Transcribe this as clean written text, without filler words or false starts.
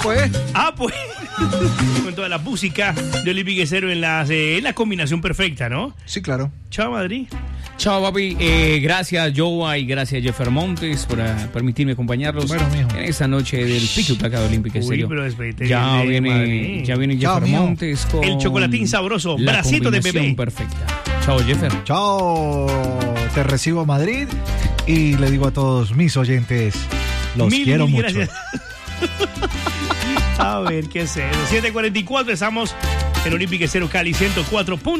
Pues. Pues. Con toda la música de Olympique Cero en la combinación perfecta, ¿no? Sí, claro. Chao, Madrid. Chao, papi. Gracias, Joa, y gracias, Jeffer Montes, por permitirme acompañarlos en esta noche del Pique Placa de Olympique Cero. Pero ya viene Jeffer Montes con el chocolatín sabroso, bracito de bebé. Perfecta. Chao, Jeffer. Chao. Te recibo, Madrid. Y le digo a todos mis oyentes, los quiero mucho. Gracias. A ver, ¿qué es eso? 7:44, estamos en Olympique Cero Cali 104.